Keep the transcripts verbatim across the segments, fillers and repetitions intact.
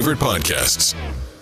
favorite podcasts.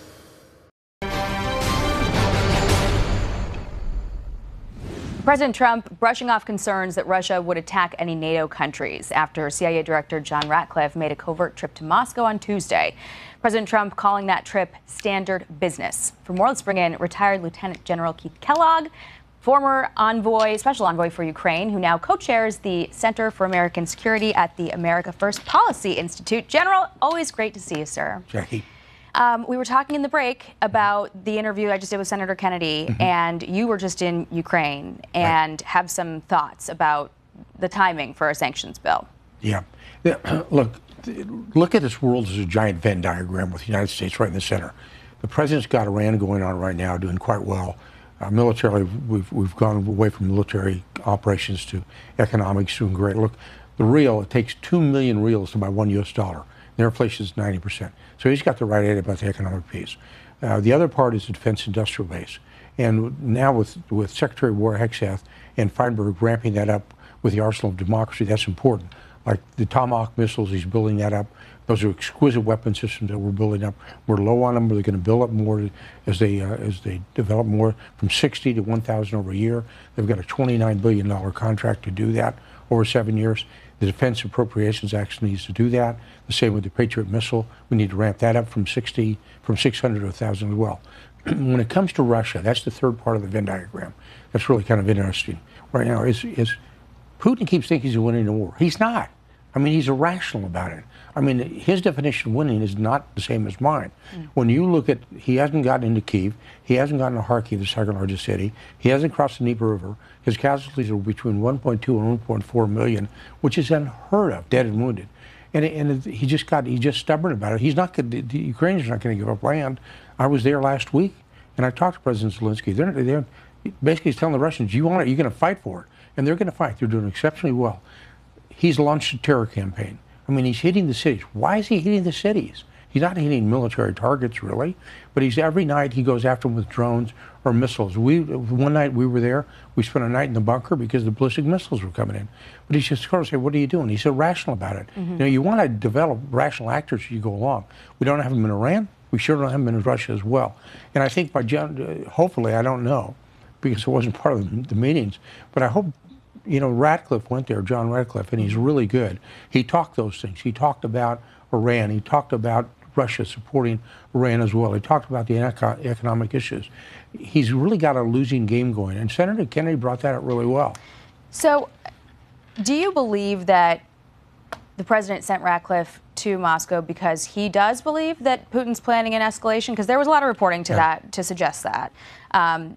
President Trump brushing off concerns that Russia would attack any NATO countries after C I A Director John Ratcliffe made a covert trip to Moscow on Tuesday. President Trump calling that trip standard business. For more, let's bring in retired Lieutenant General Keith Kellogg, former envoy, special envoy for Ukraine, who now co-chairs the Center for American Security at the America First Policy Institute. General, always great to see you, sir. Jackie. Um, we were talking in the break about the interview I just did with Senator Kennedy, mm-hmm. and you were just in Ukraine and right. have some thoughts about the timing for a sanctions bill. Yeah. Look, look at this world as a giant Venn diagram with the United States right in the center. The president's got Iran going on right now, doing quite well. Uh, militarily, we've, we've gone away from military operations to economics, doing great. Look, the real, it takes two million reals to buy one U S dollar. Their inflation is ninety percent. So he's got the right idea about the economic piece. Uh, the other part is the defense industrial base. And now with, with Secretary of War Hegseth and Feinberg ramping that up with the arsenal of democracy, that's important. Like the Tomahawk missiles, he's building that up. Those are exquisite weapon systems that we're building up. We're low on them. They're going to build up more as they uh, as they develop more, from sixty to one thousand over a year. They've got a twenty-nine billion dollars contract to do that over seven years. The Defense Appropriations Act needs to do that. The same with the Patriot missile. We need to ramp that up from sixty, from six hundred to one thousand as well. When it comes to Russia, that's the third part of the Venn diagram. That's really kind of interesting right now. Is is Putin keeps thinking he's winning the war. He's not. I mean, he's irrational about it. I mean, his definition of winning is not the same as mine. Mm. When you look at, he hasn't gotten into Kyiv, he hasn't gotten to Kharkiv, the second largest city, he hasn't crossed the Dnieper River, his casualties are between one point two and one point four million, which is unheard of, dead and wounded. And, and he just got, he's just stubborn about it. He's not going to, the Ukrainians are not going to give up land. I was there last week, and I talked to President Zelensky. They're, they're basically he's telling the Russians, you want it, you're going to fight for it. And they're going to fight. They're doing exceptionally well. He's launched a terror campaign. I mean, he's hitting the cities. Why is he hitting the cities? He's not hitting military targets, really, but he's every night he goes after them with drones or missiles. We one night we were there. We spent a night in the bunker because the ballistic missiles were coming in. But he's just sort of saying, "What are you doing?" He's irrational about it. Mm-hmm. You know, you want to develop rational actors as you go along. We don't have them in Iran. We sure don't have them in Russia as well. And I think by John, hopefully, I don't know, because it wasn't part of the, the meetings, but I hope. You know, Ratcliffe went there, John Ratcliffe, and he's really good. He talked those things. He talked about Iran. He talked about Russia supporting Iran as well. He talked about the eco economic issues. He's really got a losing game going, and Senator Kennedy brought that up really well. So, do you believe that the president sent Ratcliffe to Moscow because he does believe that Putin's planning an escalation? Because there was a lot of reporting to yeah. that to suggest that. Um,